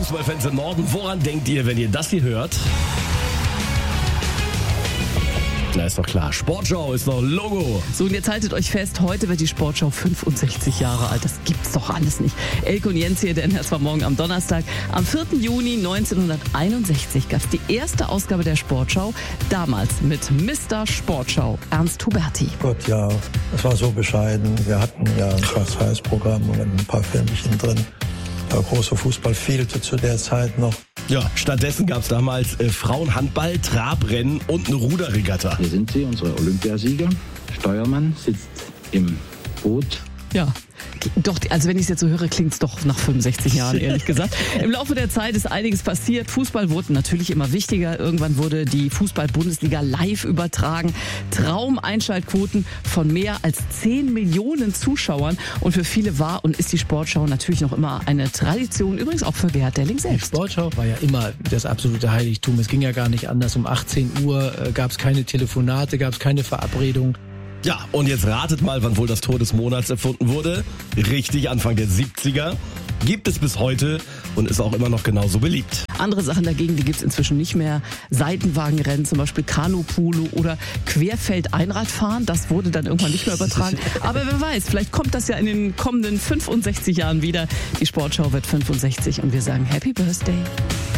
Fußballfans im Norden, woran denkt ihr, wenn ihr das hier hört? Na, ist doch klar. Sportschau ist doch Logo. So, und jetzt haltet euch fest, heute wird die Sportschau 65 Jahre alt. Das gibt's doch alles nicht. Elke und Jens hier, der NRZ war morgen am Donnerstag. Am 4. Juni 1961 gab's die erste Ausgabe der Sportschau. Damals mit Mr. Sportschau, Ernst Huberti. Gott, ja, es war so bescheiden. Wir hatten ja ein Schwarz-Weiß-Programm und ein paar Filmchen drin. Der große Fußball fehlte zu der Zeit noch. Ja, stattdessen gab's damals Frauenhandball, Trabrennen und eine Ruderregatta. Hier sind sie, unsere Olympiasieger. Steuermann sitzt im Boot. Ja, doch, also wenn ich es jetzt so höre, klingt es doch nach 65 Jahren, ehrlich gesagt. Im Laufe der Zeit ist einiges passiert. Fußball wurde natürlich immer wichtiger. Irgendwann wurde die Fußball-Bundesliga live übertragen. Traumeinschaltquoten von mehr als 10 Millionen Zuschauern. Und für viele war und ist die Sportschau natürlich noch immer eine Tradition. Übrigens auch für Gerhard Delling Die selbst. Sportschau war ja immer das absolute Heiligtum. Es ging ja gar nicht anders. Um 18 Uhr gab es keine Telefonate, gab es keine Verabredung. Ja, und jetzt ratet mal, wann wohl das Tor des Monats erfunden wurde. Richtig, Anfang der 70er. Gibt es bis heute und ist auch immer noch genauso beliebt. Andere Sachen dagegen, die gibt's inzwischen nicht mehr. Seitenwagenrennen, zum Beispiel Kanu-Polo oder Querfeld-Einradfahren. Das wurde dann irgendwann nicht mehr übertragen. Aber wer weiß, vielleicht kommt das ja in den kommenden 65 Jahren wieder. Die Sportschau wird 65 und wir sagen Happy Birthday.